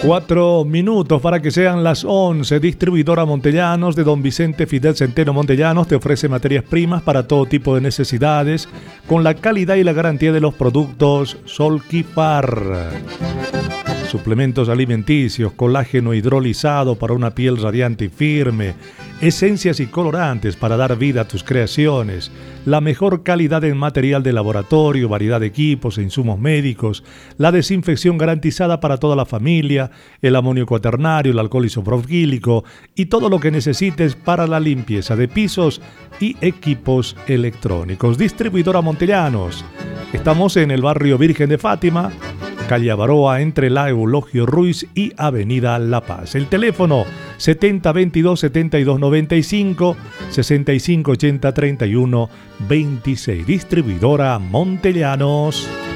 4 minutos para que sean las 11. Distribuidora Montellanos de Don Vicente Fidel Centeno Montellanos te ofrece materias primas para todo tipo de necesidades con la calidad y la garantía de los productos Solquipar. Suplementos alimenticios, colágeno hidrolizado para una piel radiante y firme, esencias y colorantes para dar vida a tus creaciones, la mejor calidad en material de laboratorio, variedad de equipos e insumos médicos, la desinfección garantizada para toda la familia, el amonio cuaternario, el alcohol isopropílico y todo lo que necesites para la limpieza de pisos y equipos electrónicos. Distribuidora Montellanos. Estamos en el barrio Virgen de Fátima, calle Avaroa, entre la Eulogio Ruiz y avenida La Paz. El teléfono 7022-7295, 6580-3126. Distribuidora Montellanos.